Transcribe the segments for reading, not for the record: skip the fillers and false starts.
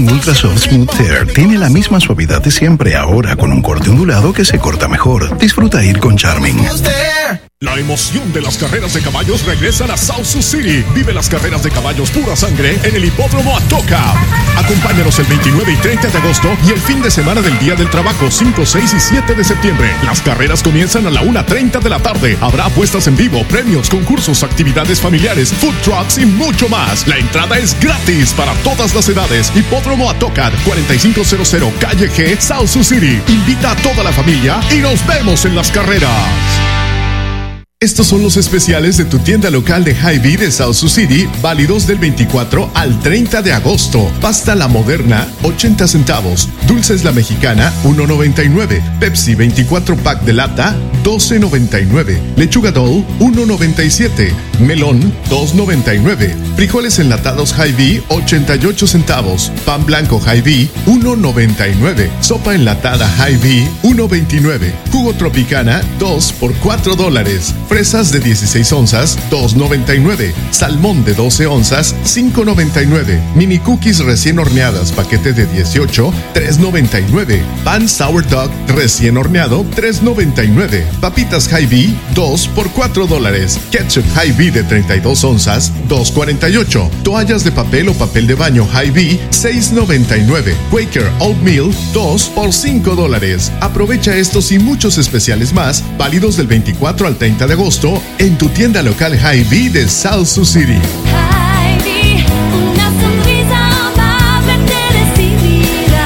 Ultra Soft Smooth Tear tiene la misma suavidad de siempre, ahora con un corte ondulado que se corta mejor. Disfruta ir con Charming. La emoción de las carreras de caballos regresan a South Sioux City. Vive las carreras de caballos pura sangre en el hipódromo Atoka. Acompáñanos el 29 y 30 de agosto y el fin de semana del Día del Trabajo, 5, 6 y 7 de septiembre. Las carreras comienzan a la 1:30 de la tarde. Habrá apuestas en vivo, premios, concursos, actividades familiares, food trucks y mucho más. La entrada es gratis para todas las edades. Hipódromo Atoka, 4500 Calle G, South Sioux City. Invita a toda la familia y nos vemos en las carreras. Estos son los especiales de tu tienda local de Hy-Vee de South Sioux City, válidos del 24 al 30 de agosto. Pasta La Moderna, 80 centavos. Dulces La Mexicana, 1.99. Pepsi 24 pack de lata, 12.99. Lechuga Dole, 1.97. Melón, 2.99. Frijoles enlatados Hy-Vee, 88 centavos. Pan blanco Hy-Vee, 1.99. Sopa enlatada Hy-Vee, 1.29. Jugo Tropicana, 2 por $4. Fresas de 16 onzas, 2.99. Salmón de 12 onzas, 5.99. Mini cookies recién horneadas, paquete de 18, 3.99. Pan sourdough recién horneado, 3.99. Papitas Hy-Vee, 2 por $4. Ketchup Hy-Vee de 32 onzas, 2.48. Toallas de papel o papel de baño Hy-Vee, 6.99. Quaker Oatmeal, 2 por $5. Aprovecha estos y muchos especiales más, válidos del 24 al 30 de agosto en tu tienda local Hy-Vee de South Sioux City. Hy-Vee, una sonrisa amable te recibirá.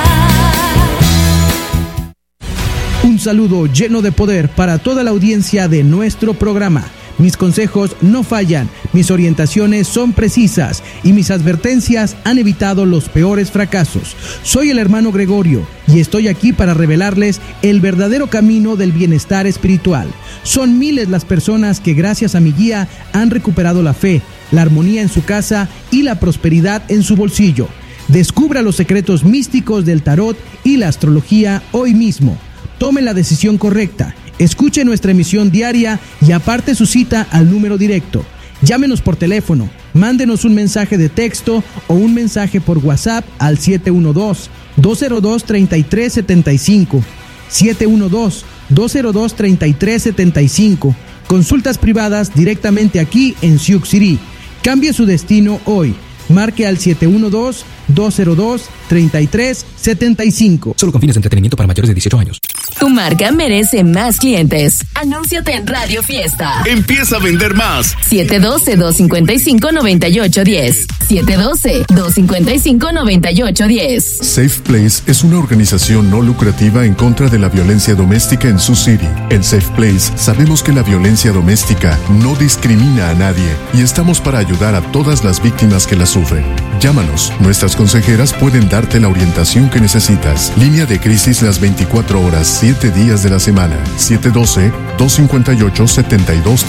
Un saludo lleno de poder para toda la audiencia de nuestro programa. Mis consejos no fallan, mis orientaciones son precisas y mis advertencias han evitado los peores fracasos. Soy el hermano Gregorio y estoy aquí para revelarles el verdadero camino del bienestar espiritual. Son miles las personas que gracias a mi guía han recuperado la fe, la armonía en su casa y la prosperidad en su bolsillo. Descubra los secretos místicos del tarot y la astrología hoy mismo. Tome la decisión correcta. Escuche nuestra emisión diaria y aparte su cita al número directo. Llámenos por teléfono, mándenos un mensaje de texto o un mensaje por WhatsApp al 712-202-3375. 712-202-3375. Consultas privadas directamente aquí en Sioux City. Cambie su destino hoy. Marque al 712-202-3375. Solo con fines de entretenimiento para mayores de 18 años. Tu marca merece más clientes. Anúnciate en Radio Fiesta. Empieza a vender más. 712-255-9810. 712-255-9810. Safe Place es una organización no lucrativa en contra de la violencia doméstica en Sioux City. En Safe Place sabemos que la violencia doméstica no discrimina a nadie y estamos para ayudar a todas las víctimas que la sufren. Llámanos, nuestras consejeras pueden darte la orientación que necesitas. Línea de crisis las 24 horas, 7 días de la semana.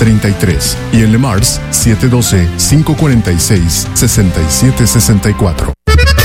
712-258-7233. Y en Le Mars, 712-546-6764.